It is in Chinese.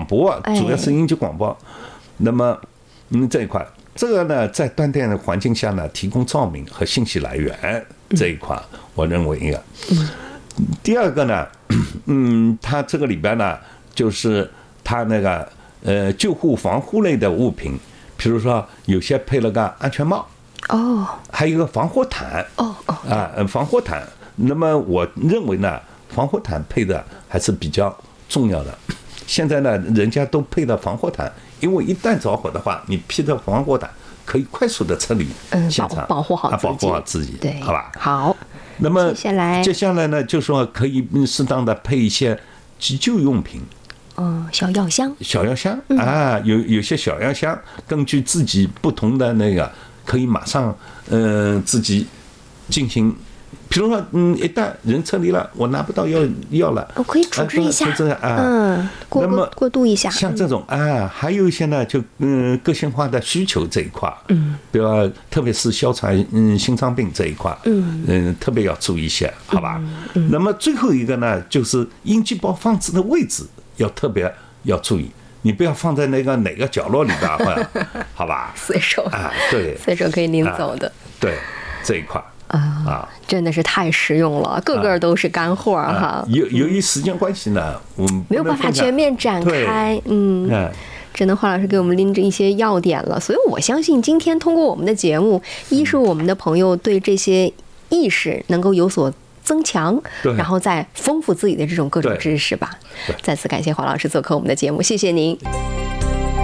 广播，主要是应急广播。那么，这一块，这个呢，在断电的环境下呢，提供照明和信息来源这一块，我认为一个。第二个呢，它这个里边呢，就是它那个救护防护类的物品，比如说有些配了个安全帽，还有一个防火毯，防火毯。那么我认为呢，防火毯配的还是比较重要的。现在呢，人家都配的防火毯，因为一旦着火的话，你披着防火毯可以快速的撤离现场， 保护好自己， 对，好吧？ 好。 那么接下来呢，就说可以适当的配一些急救用品， 小药箱有些小药箱，根据自己不同的那个，可以马上自己进行。比如说，一旦人撤离了，我拿不到药了， 我可以处置一下， 那么过渡一下。 像这种还有一些呢，就个性化的需求这一块，比如特别是消除心脏病这一块，特别要注意一些，好吧？那么最后一个呢，就是应急包放置的位置要特别要注意，你不要放在那个哪个角落里边，好吧？ 随手对， 随手可以拎走的， 对这一块。 真的是太实用了，个个都是干货哈。 由于时间关系呢，我们没有办法全面展开，只能华老师给我们拎着一些要点了。所以我相信今天通过我们的节目，一是我们的朋友对这些意识能够有所增强，然后再丰富自己的这种各种知识吧。再次感谢华老师做客我们的节目，谢谢您。